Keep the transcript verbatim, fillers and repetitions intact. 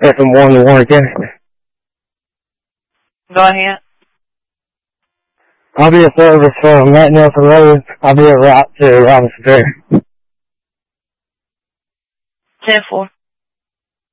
F M one to Warren County. Go ahead. I'll be a service from Matt Nelson Road. I'll be a route to Robinson Ferry. ten four.